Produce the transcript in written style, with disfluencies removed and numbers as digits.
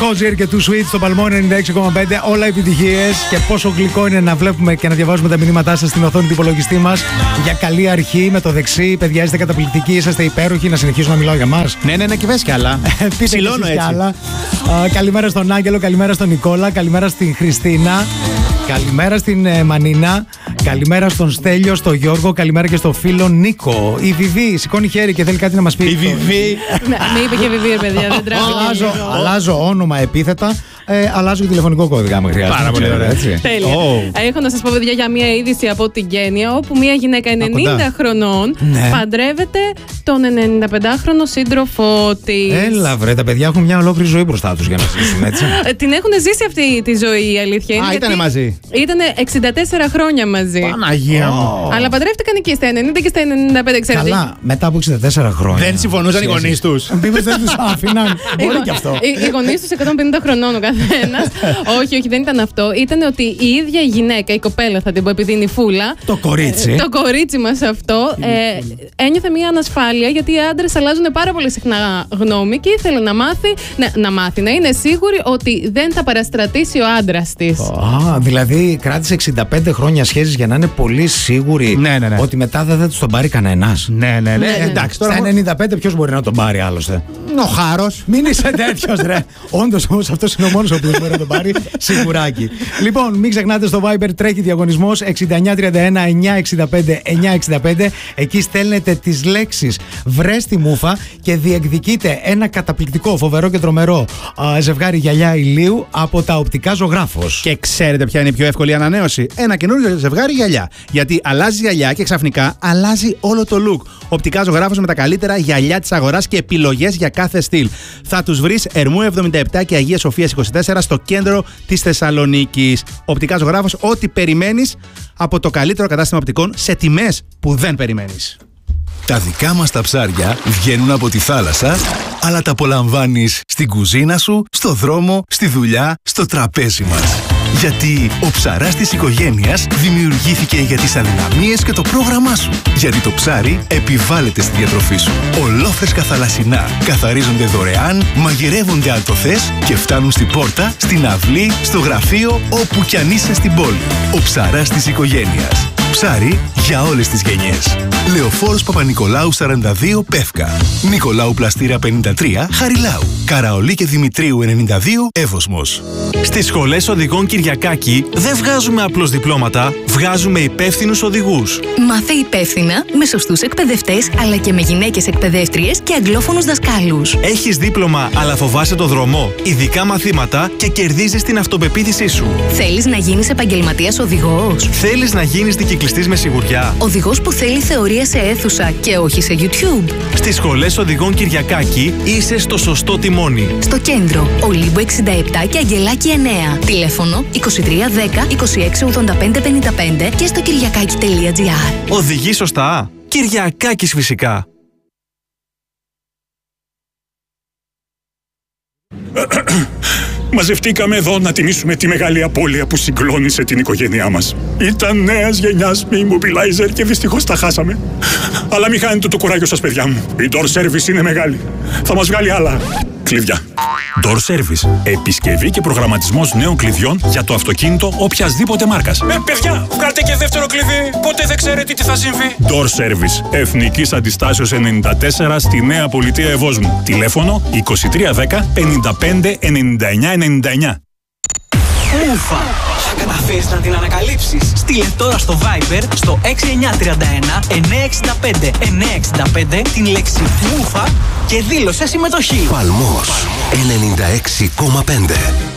Hozier και Too Sweet στο Παλμό 96,5. Όλα επιτυχίες και πόσο γλυκό είναι να βλέπουμε και να διαβάζουμε τα μηνύματά σας στην οθόνη του υπολογιστή μας. Για καλή αρχή με το δεξί. Παιδιά, είστε καταπληκτικοί, είσαστε υπέροχοι. Να συνεχίσω να μιλάω για μας. Ναι, και βες κι άλλα. Ψηλώνω έτσι. Καλημέρα στον Άγγελο, καλημέρα στον Νικόλα, καλημέρα στην Χριστίνα. Καλημέρα στην Μανίνα. Καλημέρα στον Στέλιο, στον Γιώργο. Καλημέρα και στον φίλο Νίκο. Η Βιβί σηκώνει χέρι και θέλει κάτι να μας πει. Η Βιβί. Με είπε και Βιβί, παιδιά. Δεν τράβηξε. Αλλάζω όνομα, επίθετα. Αλλάζω και τηλεφωνικό κώδικα, άμα χρειάζεται. Πάρα πολύ ωραία. Τέλεια. Έχω να σας πω, παιδιά, για μια είδηση από την Κένια, όπου μια γυναίκα 90 χρονών παντρεύεται τον 95χρονο σύντροφό της. Έλα, βρε, τα παιδιά έχουν μια ολόκληρη ζωή μπροστά τους για να ζήσουν, έτσι. Την έχουν ζήσει αυτή τη ζωή, η αλήθεια είναι. Ήτανε μαζί. Ήτανε 64 χρόνια μαζί. Παναγία μου. Αλλά παντρεύτηκαν και στα 90 και στα 95, ξέρετε. Καλά, μετά από 64 χρόνια. Δεν συμφωνούσαν οι γονείς τους. Μήπως δεν τους άφηναν. Μπορεί και αυτό. Οι γονείς τους 150 χρονών ο καθένας. Όχι, δεν ήταν αυτό. Ήταν ότι η ίδια η γυναίκα, η κοπέλα θα την πω, επειδή είναι η φούλα. Το κορίτσι. Το κορίτσι μας αυτό ένιωθε μια ανασφάλεια, γιατί οι άντρες αλλάζουν πάρα πολύ συχνά γνώμη και ήθελε να είναι σίγουρη ότι δεν θα παραστρατήσει ο άντρας της. Δηλαδή κράτησε 65 χρόνια σχέσεις για να είναι πολύ σίγουρη ότι μετά δεν θα τους τον πάρει κανένας. Ναι. Εντάξει, τώρα. Στα 95 ποιος μπορεί να τον πάρει άλλωστε. Ο Χάρος. Μην είσαι τέτοιος, ρε. Όντως όμως αυτός είναι ο μόνος ο οποίος μπορεί να τον πάρει σιγουράκι. Λοιπόν, μην ξεχνάτε, στο Viber τρέχει διαγωνισμός 6931 965 965. Εκεί στέλνετε τις λέξεις βρες στη μούφα και διεκδικείτε ένα καταπληκτικό, φοβερό και τρομερό ζευγάρι γυαλιά ηλίου από τα Οπτικά Ζωγράφος. Και ξέρετε ποια είναι η πιο εύκολη ανανέωση? Ένα καινούριο ζευγάρι γυαλιά. Γιατί αλλάζει γυαλιά και ξαφνικά αλλάζει όλο το look. Οπτικά Ζωγράφος με τα καλύτερα γυαλιά της αγοράς και επιλογές για κάθε στυλ. Θα τους βρεις Ερμού 77 και Αγίας Σοφίας 24 στο κέντρο της Θεσσαλονίκης. Οπτικά Ζωγράφος, ό,τι περιμένεις από το καλύτερο κατάστημα οπτικών σε τιμές που δεν περιμένεις. Τα δικά μας τα ψάρια βγαίνουν από τη θάλασσα, αλλά τα απολαμβάνεις στην κουζίνα σου, στο δρόμο, στη δουλειά, στο τραπέζι μας. Γιατί ο ψαράς της οικογένειας δημιουργήθηκε για τις αδυναμίες και το πρόγραμμά σου. Γιατί το ψάρι επιβάλλεται στη διατροφή σου. Ολόφρεσκα θαλασσινά καθαρίζονται δωρεάν, μαγειρεύονται αλτοθές και φτάνουν στην πόρτα, στην αυλή, στο γραφείο, όπου κι αν είσαι στην πόλη. Ο ψαράς της οικογένειας. Ψάρι για όλες τις γενιές. Λεωφόρος Παπα-Νικολάου 42 Πεύκα. Νικολάου Πλαστήρα 53 Χαριλάου. Καραολί και Δημητρίου 92 Εύωσμος. Στις σχολές οδηγών Κυριακάκη δεν βγάζουμε απλώς διπλώματα, βγάζουμε υπεύθυνους οδηγούς. Μάθε υπεύθυνα με σωστούς εκπαιδευτές, αλλά και με γυναίκες εκπαιδεύτριες και αγγλόφωνους δασκάλους. Έχεις δίπλωμα αλλά φοβάσαι το δρόμο, ειδικά μαθήματα και κερδίζεις την αυτοπεποίθησή σου. Θέλεις να γίνεις επαγγελματίας οδηγός? Θέλεις να γίνεις δικυκλιστής με σιγουριά? Οδηγός που θέλει θεωρία σε αίθουσα και όχι σε YouTube? Στις σχολές οδηγών Κυριακάκη είσαι στο σωστό τιμόνι. Στο κέντρο, Ολύμπου 67 και Αγγελάκη 9. Τηλέφωνο 2310 2685 55 και στο κυριακάκι.gr. Οδηγεί σωστά? Κυριακάκης φυσικά. Μαζευτήκαμε εδώ να τιμήσουμε τη μεγάλη απώλεια που συγκλώνησε την οικογένειά μας. Ήταν νέας γενιάς με immobilizer και δυστυχώς τα χάσαμε. Αλλά μην χάνετε το κουράγιο σας, παιδιά μου. Η Door Service είναι μεγάλη. Θα μας βγάλει άλλα κλειδιά. Door Service. Επισκευή και προγραμματισμός νέων κλειδιών για το αυτοκίνητο οποιασδήποτε μάρκας. Παιδιά, βγάλτε και δεύτερο κλειδί. Ποτέ δεν ξέρετε τι θα συμβεί. Door Service. Εθνικής Αντιστάσεως 94 στη Νέα Πολιτεία Ευόσμου. Τηλέφωνο 2310 55 99 99. Μούφα! Θα καταφέρεις να την ανακαλύψεις. Στείλε τώρα στο Viber στο 6931 965 965 την λέξη Μούφα και δήλωσε συμμετοχή. Παλμός 96,5.